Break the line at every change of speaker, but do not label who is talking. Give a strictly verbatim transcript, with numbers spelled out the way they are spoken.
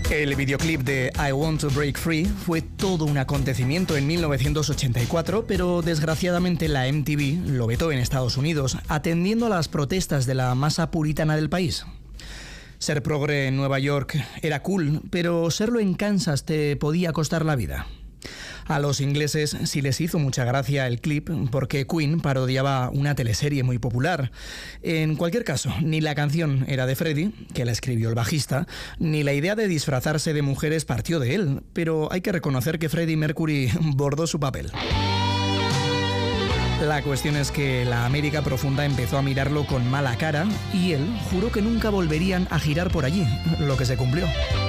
El videoclip de I Want to Break Free fue todo un acontecimiento en mil novecientos ochenta y cuatro, pero desgraciadamente la M T V lo vetó en Estados Unidos, atendiendo a las protestas de la masa puritana del país. Ser progre en Nueva York era cool, pero serlo en Kansas te podía costar la vida. A los ingleses sí les hizo mucha gracia el clip porque Queen parodiaba una teleserie muy popular. En cualquier caso, ni la canción era de Freddie, que la escribió el bajista, ni la idea de disfrazarse de mujeres partió de él, pero hay que reconocer que Freddie Mercury bordó su papel. La cuestión es que la América profunda empezó a mirarlo con mala cara y él juró que nunca volverían a girar por allí, lo que se cumplió.